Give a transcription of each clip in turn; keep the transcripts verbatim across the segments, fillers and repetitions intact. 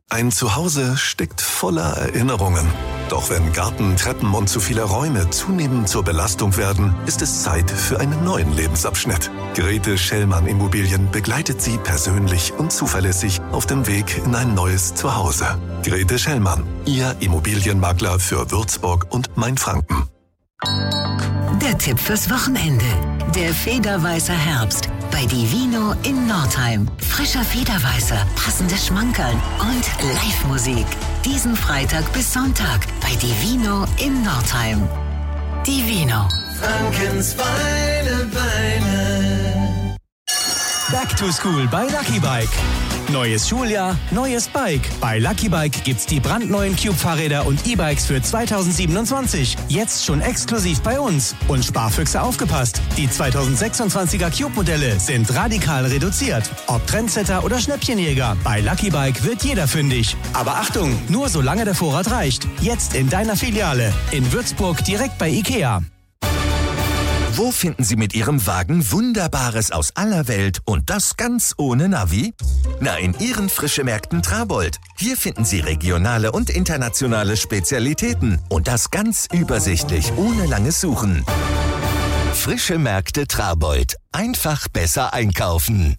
Ein Zuhause steckt voller Erinnerungen. Doch wenn Garten, Treppen und zu viele Räume zunehmend zur Belastung werden, ist es Zeit für einen neuen Lebensabschnitt. Grete Schellmann Immobilien begleitet Sie persönlich und zuverlässig auf dem Weg in ein neues Zuhause. Grete Schellmann, Ihr Immobilienmakler für Würzburg und Mainfranken. Der Tipp fürs Wochenende. Der Federweißer Herbst bei Divino in Nordheim. Frischer Federweißer, passende Schmankerln und Live-Musik. Diesen Freitag bis Sonntag bei Divino in Nordheim. Divino. Frankens feine Beine. Back to School bei Lucky Bike. Neues Schuljahr, neues Bike. Bei Lucky Bike gibt's die brandneuen Cube-Fahrräder und E-Bikes für zweitausendsiebenundzwanzig. Jetzt schon exklusiv bei uns. Und Sparfüchse aufgepasst. Die zweitausendsechsundzwanziger Cube-Modelle sind radikal reduziert. Ob Trendsetter oder Schnäppchenjäger, bei Lucky Bike wird jeder fündig. Aber Achtung, nur solange der Vorrat reicht. Jetzt in deiner Filiale. In Würzburg direkt bei Ikea. Wo finden Sie mit Ihrem Wagen Wunderbares aus aller Welt und das ganz ohne Navi? Na, in Ihren Frische Märkten Trabold. Hier finden Sie regionale und internationale Spezialitäten und das ganz übersichtlich, ohne langes Suchen. Frische Märkte Trabold. Einfach besser einkaufen.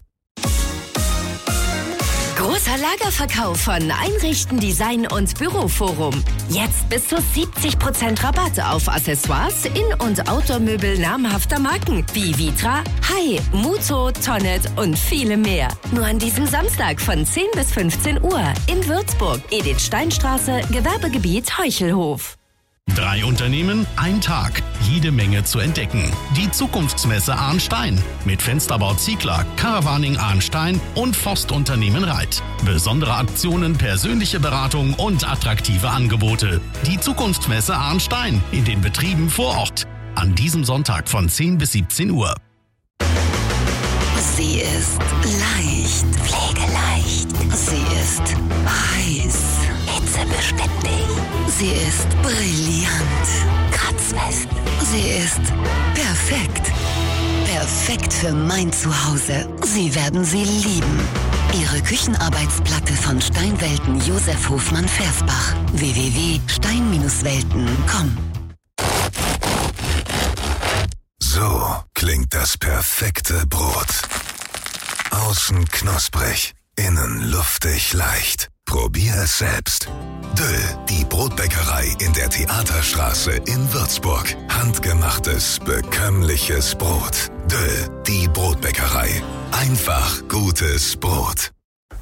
Großer Lagerverkauf von Einrichten, Design und Büroforum. Jetzt bis zu siebzig Prozent Rabatt auf Accessoires, In- und Outdoor-Möbel namhafter Marken wie Vitra, Hai, Muto, Tonnet und viele mehr. Nur an diesem Samstag von zehn bis fünfzehn Uhr in Würzburg, Edith-Stein-Straße, Gewerbegebiet Heuchelhof. Drei Unternehmen, ein Tag, jede Menge zu entdecken. Die Zukunftsmesse Arnstein mit Fensterbau Ziegler, Caravaning Arnstein und Forstunternehmen Reit. Besondere Aktionen, persönliche Beratung und attraktive Angebote. Die Zukunftsmesse Arnstein in den Betrieben vor Ort. An diesem Sonntag von zehn bis siebzehn Uhr. Sie ist leicht, pflegeleicht. Sie ist heiß, hitzebeständig. Sie ist brillant, kratzfest. Sie ist perfekt. Perfekt für mein Zuhause. Sie werden sie lieben. Ihre Küchenarbeitsplatte von Steinwelten Josef Hofmann Versbach. w w w punkt stein welten punkt com. So klingt das perfekte Brot. Außen knusprig, innen luftig leicht. Probier es selbst. Döll, die Brotbäckerei in der Theaterstraße in Würzburg. Handgemachtes, bekömmliches Brot. Döll, die Brotbäckerei. Einfach gutes Brot.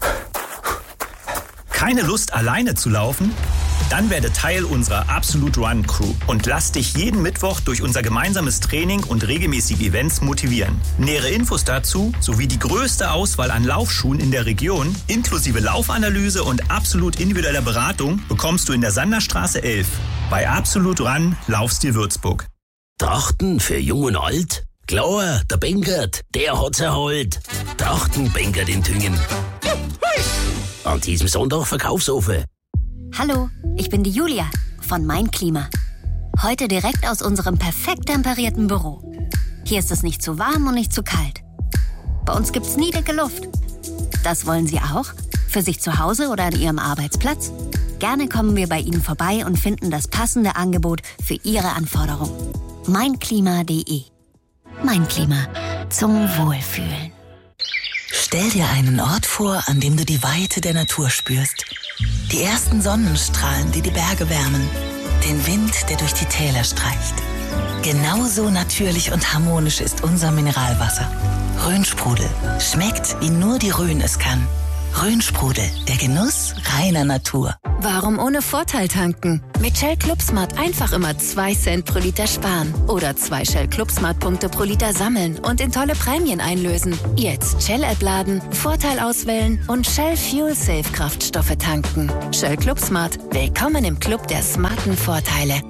Keine Lust, alleine zu laufen? Dann werde Teil unserer Absolute Run Crew und lass dich jeden Mittwoch durch unser gemeinsames Training und regelmäßige Events motivieren. Nähere Infos dazu sowie die größte Auswahl an Laufschuhen in der Region, inklusive Laufanalyse und absolut individueller Beratung, bekommst du in der Sanderstraße elf. Bei Absolute Run Laufstil Würzburg. Trachten für Jung und Alt? Klar, der Benkert, der hat's erholt. Trachten Benkert in Thüngen. An diesem Sonntag Verkaufsofen. Hallo, ich bin die Julia von Mein Klima. Heute direkt aus unserem perfekt temperierten Büro. Hier ist es nicht zu warm und nicht zu kalt. Bei uns gibt's nie dicke Luft. Das wollen Sie auch? Für sich zu Hause oder an Ihrem Arbeitsplatz? Gerne kommen wir bei Ihnen vorbei und finden das passende Angebot für Ihre Anforderungen. meinklima punkt de. Mein Klima. Zum Wohlfühlen. Stell dir einen Ort vor, an dem du die Weite der Natur spürst. Die ersten Sonnenstrahlen, die die Berge wärmen. Den Wind, der durch die Täler streicht. Genauso natürlich und harmonisch ist unser Mineralwasser. Rhönsprudel. Schmeckt, wie nur die Rhön es kann. Rhönsprudel, der Genuss reiner Natur. Warum ohne Vorteil tanken? Mit Shell ClubSmart einfach immer zwei Cent pro Liter sparen. Oder zwei Shell ClubSmart-Punkte pro Liter sammeln und in tolle Prämien einlösen. Jetzt Shell-App laden, Vorteil auswählen und Shell Fuel Safe Kraftstoffe tanken. Shell ClubSmart. Willkommen im Club der smarten Vorteile.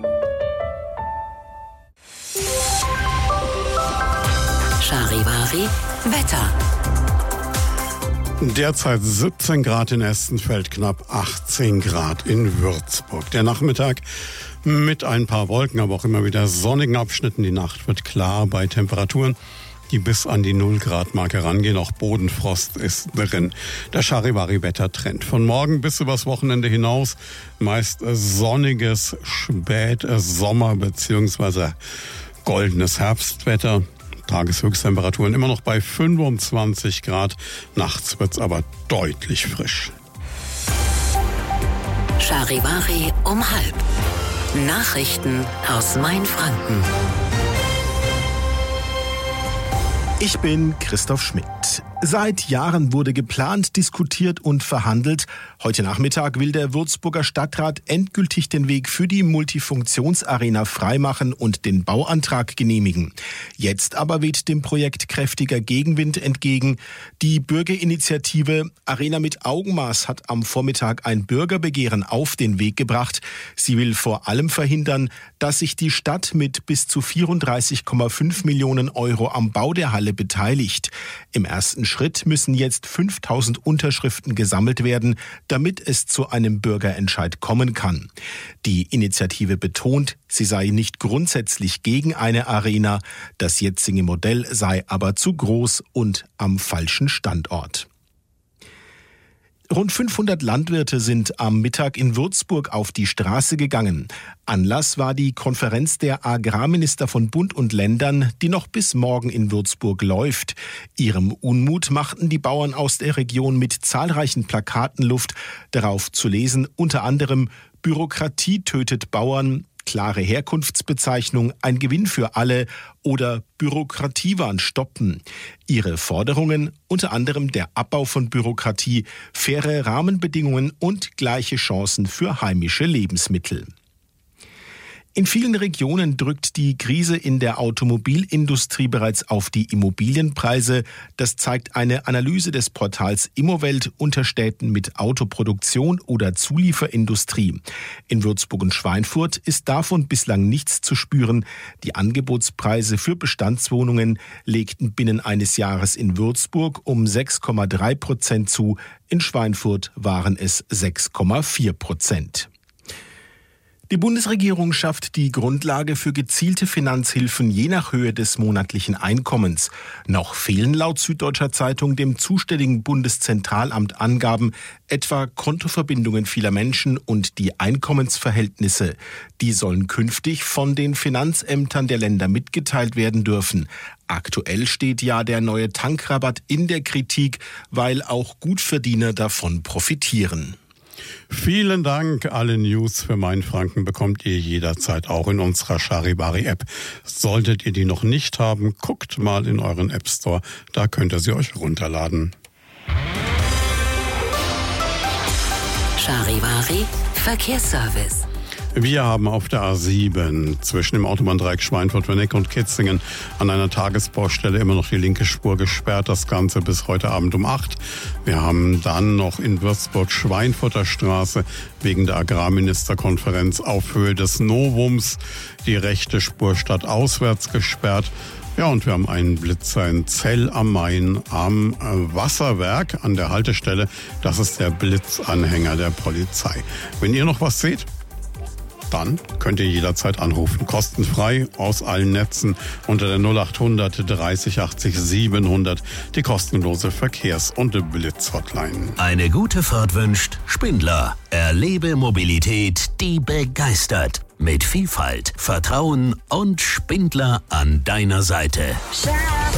Charivari Wetter. Derzeit siebzehn Grad in Estenfeld, knapp achtzehn Grad in Würzburg. Der Nachmittag mit ein paar Wolken, aber auch immer wieder sonnigen Abschnitten. Die Nacht wird klar bei Temperaturen die bis an die null Grad Marke rangehen. Auch Bodenfrost ist drin. Der Charivari-Wettertrend. Von morgen bis übers Wochenende hinaus meist sonniges Spätsommer- bzw. goldenes Herbstwetter. Tageshöchsttemperaturen immer noch bei fünfundzwanzig Grad. Nachts wird's aber deutlich frisch. Charivari um halb. Nachrichten aus Mainfranken. Ich bin Christoph Schmidt. Seit Jahren wurde geplant, diskutiert und verhandelt. Heute Nachmittag will der Würzburger Stadtrat endgültig den Weg für die Multifunktionsarena freimachen und den Bauantrag genehmigen. Jetzt aber weht dem Projekt kräftiger Gegenwind entgegen. Die Bürgerinitiative Arena mit Augenmaß hat am Vormittag ein Bürgerbegehren auf den Weg gebracht. Sie will vor allem verhindern, dass sich die Stadt mit bis zu vierunddreißig Komma fünf Millionen Euro am Bau der Halle beteiligt. Im ersten Schritt müssen jetzt fünftausend Unterschriften gesammelt werden, damit es zu einem Bürgerentscheid kommen kann. Die Initiative betont, sie sei nicht grundsätzlich gegen eine Arena, das jetzige Modell sei aber zu groß und am falschen Standort. Rund fünfhundert Landwirte sind am Mittag in Würzburg auf die Straße gegangen. Anlass war die Konferenz der Agrarminister von Bund und Ländern, die noch bis morgen in Würzburg läuft. Ihrem Unmut machten die Bauern aus der Region mit zahlreichen Plakaten Luft. Darauf zu lesen unter anderem: Bürokratie tötet Bauern, klare Herkunftsbezeichnung, ein Gewinn für alle oder Bürokratiewahn stoppen. Ihre Forderungen, unter anderem der Abbau von Bürokratie, faire Rahmenbedingungen und gleiche Chancen für heimische Lebensmittel. In vielen Regionen drückt die Krise in der Automobilindustrie bereits auf die Immobilienpreise. Das zeigt eine Analyse des Portals Immowelt unter Städten mit Autoproduktion oder Zulieferindustrie. In Würzburg und Schweinfurt ist davon bislang nichts zu spüren. Die Angebotspreise für Bestandswohnungen legten binnen eines Jahres in Würzburg um sechs Komma drei Prozent zu. In Schweinfurt waren es sechs Komma vier Prozent. Die Bundesregierung schafft die Grundlage für gezielte Finanzhilfen je nach Höhe des monatlichen Einkommens. Noch fehlen laut Süddeutscher Zeitung dem zuständigen Bundeszentralamt Angaben, etwa Kontoverbindungen vieler Menschen und die Einkommensverhältnisse. Die sollen künftig von den Finanzämtern der Länder mitgeteilt werden dürfen. Aktuell steht ja der neue Tankrabatt in der Kritik, weil auch Gutverdiener davon profitieren. Vielen Dank. Alle News für Mainfranken bekommt ihr jederzeit auch in unserer Charivari-App. Solltet ihr die noch nicht haben, guckt mal in euren App Store. Da könnt ihr sie euch runterladen. Charivari Verkehrsservice. Wir haben auf der A sieben zwischen dem Autobahndreieck Schweinfurt-Werneck und Kitzingen an einer Tagesbaustelle immer noch die linke Spur gesperrt. Das Ganze bis heute Abend um acht. Wir haben dann noch in Würzburg Schweinfurter Straße wegen der Agrarministerkonferenz auf Höhe des Novums die rechte Spur stadtauswärts gesperrt. Ja, und wir haben einen Blitzer in Zell am Main am Wasserwerk an der Haltestelle. Das ist der Blitzanhänger der Polizei. Wenn ihr noch was seht, dann könnt ihr jederzeit anrufen. Kostenfrei aus allen Netzen unter der null acht hundert dreißig achtzig siebenhundert, die kostenlose Verkehrs- und Blitz-Hotline. Eine gute Fahrt wünscht Spindler. Erlebe Mobilität, die begeistert. Mit Vielfalt, Vertrauen und Spindler an deiner Seite.